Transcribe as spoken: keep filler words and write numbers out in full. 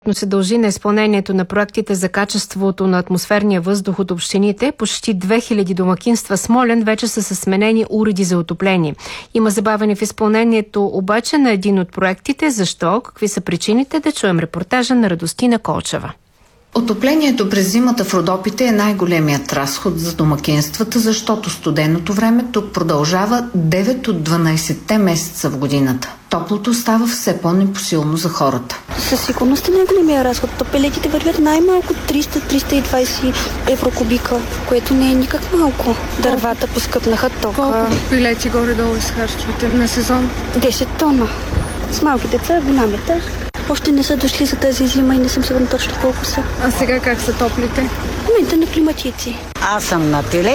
но се дължи на изпълнението на проектите за качеството на атмосферния въздух от общините. Почти две хиляди домакинства Смолян вече са със сменени уреди за отопление. Има забавяне в изпълнението обаче на един от проектите. Защо? Какви са причините? Да чуем репортажа на Радостина Колчева. Отоплението през зимата в Родопите е най-големият разход за домакинствата, защото студеното време тук продължава девет от дванайсетте месеца в годината. Топлото става все по-непосилно за хората. Със сигурност е най-големия разход. То пелетите вървят най-малко триста до триста и двайсет евро кубика, което не е никак малко. Дървата поскъпнаха, тока. Колко пилети горе-долу изхарчвате на сезон? десет тона. С малки деца, голям етаж. Още не са дошли за тази зима и не съм сигурна точно колко са. А сега как са топлите? В момента на климатици. Аз съм на теле.